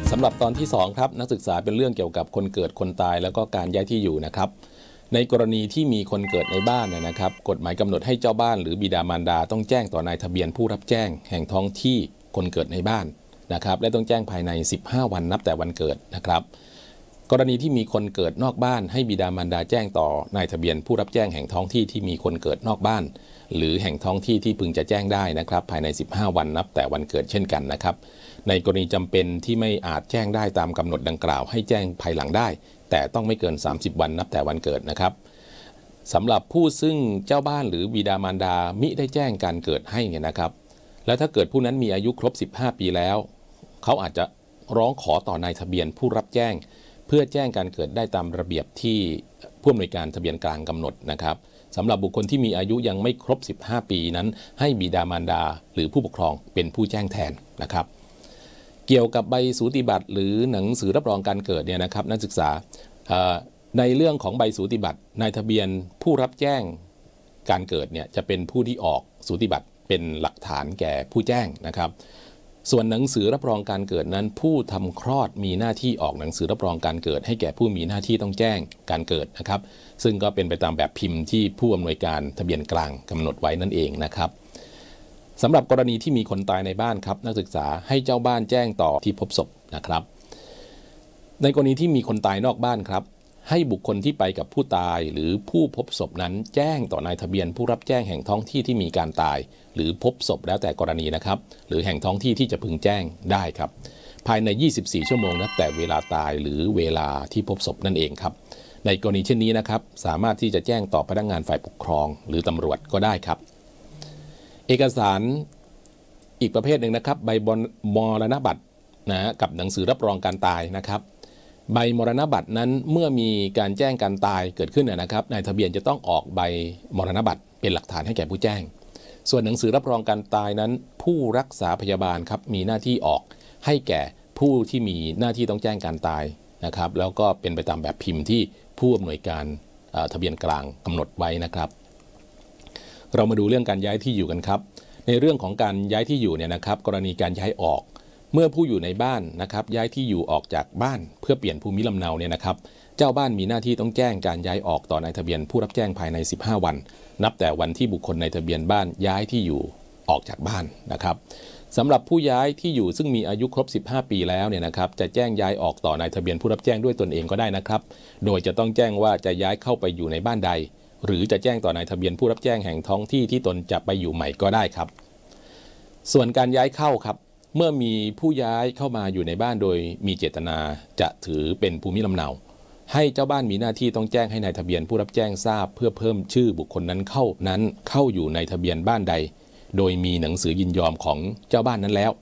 สำหรับตอนที่2ครับนักศึกษาเป็นเรื่องเกี่ยวกับคนเกิดคนตายแล้วก็การย้ายที่อยู่นะครับในกรณีที่มีคนเกิดในบ้านนะครับกฎหมายกำหนดให้เจ้าบ้านหรือบิดามารดาต้องแจ้งต่อนายทะเบียนผู้รับแจ้งแห่งท้องที่คนเกิดในบ้านนะครับและต้องแจ้งภายใน15วันนับแต่วันเกิดนะครับกรณีที่มีคนเกิดนอกบ้านให้บิดามารดาแจ้งต่อนายทะเบียนผู้รับแจ้งแห่งท้องที่ที่มีคนเกิดนอกบ้านหรือแห่งท้องที่ที่พึงจะแจ้งได้นะครับภายใน15วันนับแต่วันเกิดเช่นกันนะครับในกรณีจำเป็นที่ไม่อาจแจ้งได้ตามกำหนดดังกล่าวให้แจ้งภายหลังได้แต่ต้องไม่เกิน30วันนับแต่วันเกิดนะครับสำหรับผู้ซึ่งเจ้าบ้านหรือบิดามารดามิได้แจ้งการเกิดให้เนี่ยนะครับและถ้าเกิดผู้นั้นมีอายุครบ15ปีแล้วเขาอาจจะร้องขอต่อนายทะเบียนผู้รับแจ้งเพื่อแจ้งการเกิดได้ตามระเบียบที่ผู้อำนวยการทะเบียนกลางกำหนดนะครับสำหรับบุคคลที่มีอายุยังไม่ครบ15ปีนั้นให้บิดามารดาหรือผู้ปกครองเป็นผู้แจ้งแทนนะครับเกี่ยวกับใบสูติบัตรหรือหนังสือรับรองการเกิดเนี่ยนะครับนักศึกษาในเรื่องของใบสูติบัตรนายทะเบียนผู้รับแจ้งการเกิดเนี่ยจะเป็นผู้ที่ออกสูติบัตรเป็นหลักฐานแก่ผู้แจ้งนะครับส่วนหนังสือรับรองการเกิดนั้นผู้ทำคลอดมีหน้าที่ออกหนังสือรับรองการเกิดให้แก่ผู้มีหน้าที่ต้องแจ้งการเกิดนะครับซึ่งก็เป็นไปตามแบบพิมพ์ที่ผู้อำนวยการทะเบียนกลางกำหนดไว้นั่นเองนะครับสำหรับกรณีที่มีคนตายในบ้านครับนักศึกษาให้เจ้าบ้านแจ้งต่อที่พบศพนะครับในกรณีที่มีคนตายนอกบ้านครับให้บุคคลที่ไปกับผู้ตายหรือผู้พบศพนั้นแจ้งต่อนายทะเบียนผู้รับแจ้งแห่งท้องที่ที่มีการตายหรือพบศพแล้วแต่กรณีนะครับหรือแห่งท้องที่ที่จะพึงแจ้งได้ครับภายใน24ชั่วโมงนับแต่เวลาตายหรือเวลาที่พบศพนั่นเองครับในกรณีเช่นนี้นะครับสามารถที่จะแจ้งต่อพนักงานฝ่ายปกครองหรือตำรวจก็ได้ครับเอกสารอีกประเภทหนึ่งนะครับใบมรณบัตรนะกับหนังสือรับรองการตายนะครับใบมรณบัตรนั้นเมื่อมีการแจ้งการตายเกิดขึ้นนะครับนายทะเบียนจะต้องออกใบมรณบัตรเป็นหลักฐานให้แก่ผู้แจ้งส่วนหนังสือรับรองการตายนั้นผู้รักษาพยาบาลครับมีหน้าที่ออกให้แก่ผู้ที่มีหน้าที่ต้องแจ้งการตายนะครับแล้วก็เป็นไปตามแบบพิมพ์ที่ผู้อำนวยการทะเบียนกลางกำหนดไว้นะครับเรามาดูเรื่องการย้ายที่อยู่กันครับในเรื่องของการย้ายที่อยู่เนี่ยนะครับกรณีการย้ายออกเมื่อผู้อยู่ในบ้านนะครับย้ายที่อยู่ออกจากบ้านเพื่อเปลี่ยนภูมิลำเนาเนี่ยนะครับเจ้าบ้านมีหน้าที่ต้องแจ้งการย้ายออกต่อนายทะเบียนผู้รับแจ้งภายใน15วันนับแต่วันที่บุคคลในทะเบียนบ้านย้ายที่อยู่ออกจากบ้านนะครับสำหรับผู้ย้ายที่อยู่ซึ่งมีอายุครบ15ปีแล้วเนี่ยนะครับจะแจ้งย้ายออกต่อนายทะเบียนผู้รับแจ้งด้วยตนเองก็ได้นะครับโดยจะต้องแจ้งว่าจะย้ายเข้าไปอยู่ในบ้านใดหรือจะแจ้งต่อนายทะเบียนผู้รับแจ้งแห่งท้องที่ที่ตนจะไปอยู่ใหม่ก็ได้ครับส่วนการย้ายเข้าครับเมื่อมีผู้ย้ายเข้ามาอยู่ในบ้านโดยมีเจตนาจะถือเป็นภูมิลำเนาให้เจ้าบ้านมีหน้าที่ต้องแจ้งให้นายทะเบียนผู้รับแจ้งทราบเพื่อเพิ่มชื่อบุคคลนั้นเข้าอยู่ในทะเบียนบ้านใดโดยมีหนังสือยินยอมของเจ้าบ้านนั้นแล้ว